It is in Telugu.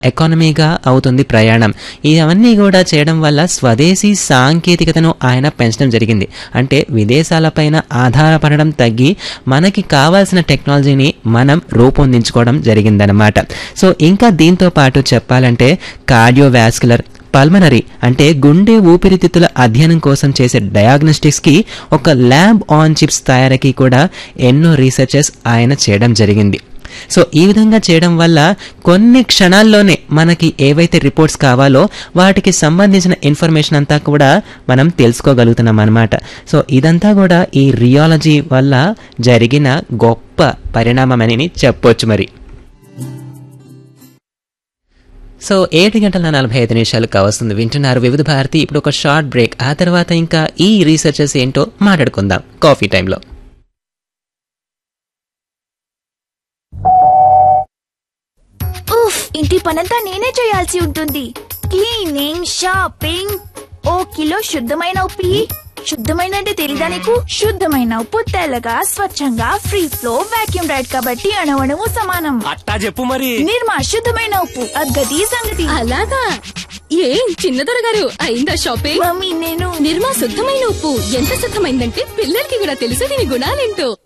ఎకానమీగా అవుతుంది ప్రయాణం. ఇవన్నీ కూడా చేయడం వల్ల స్వదేశీ సాంకేతికతను ఆయన పెంచడం జరిగింది. అంటే విదేశాలపైన ఆధారపడడం తగ్గి మనకి కావాల్సిన టెక్నాలజీని మనం రూపొందించుకోవడం జరిగిందనమాట. సో ఇంకా దీంతో పాటు చెప్పాలంటే కార్డియోవాస్కులర్, పల్మనరీ అంటే గుండె ఊపిరితిత్తుల అధ్యయనం కోసం చేసే డయాగ్నోస్టిక్స్కి ఒక ల్యాబ్ ఆన్ చిప్స్ తయారీకి కూడా ఎన్నో రీసెర్చెస్ ఆయన చేయడం జరిగింది. సో ఈ విధంగా చేయడం వల్ల కొన్ని క్షణాల్లోనే మనకి ఏవైతే రిపోర్ట్స్ కావాలో వాటికి సంబంధించిన ఇన్ఫర్మేషన్ అంతా కూడా మనం తెలుసుకోగలుగుతున్నాం అన్నమాట. సో ఇదంతా కూడా ఈ రియాలజీ వల్ల జరిగిన గొప్ప పరిణామం అని చెప్పొచ్చు. మరి సో 7:45 కావస్తుంది. వింటున్నారు వివిధ భారతి. ఇప్పుడు ఒక షార్ట్ బ్రేక్. ఆ తర్వాత ఇంకా ఈ రీసెర్చెస్ ఏంటో మాట్లాడుకుందాం కాఫీ టైంలో. ఇంటి పనంతా నేనే చేయాల్సి ఉంటుంది. క్లీనింగ్, షాపింగ్, ఓ కిలో శుద్ధమైన ఉప్పు. శుద్ధమైన అంటే తెలీదా నీకు? శుద్ధమైన ఉప్పు తెల్లగా, స్వచ్ఛంగా, ఫ్రీ ఫ్లో, వాక్యూమ్ రైడ్ కాబట్టి అణువణువు సమానం. అట్టా చెప్పు మరి. నిర్మా శుద్ధమైన ఉప్పు, అగ్గది సంగతి. అలాగా? ఏం చిన్నదొర గారు అయిందా షాపింగ్? మమ్మీ నేను నిర్మా శుద్ధమైన ఉప్పు ఎంత శుద్ధమైందంటే పిల్లలకి కూడా తెలుసు దీని గుణాలేంటో.